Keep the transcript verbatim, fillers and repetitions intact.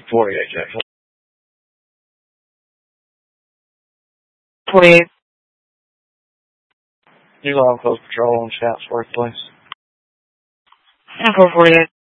forty-eight, Jackson. forty-eight. New Law Coast Patrol on Chatsworth, please. And four forty-eight.